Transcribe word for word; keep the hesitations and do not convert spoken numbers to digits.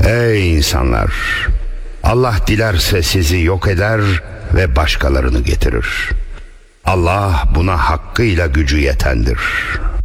Ey insanlar! Allah dilerse sizi yok eder ve başkalarını getirir. Allah buna hakkıyla gücü yetendir.